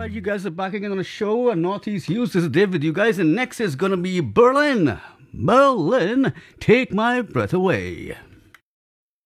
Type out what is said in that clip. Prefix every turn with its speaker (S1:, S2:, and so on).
S1: right, you guys are back again on the show. Northeast Hughes, this is Dave with you guys, and next is gonna be Berlin. Berlin, Take My Breath Away.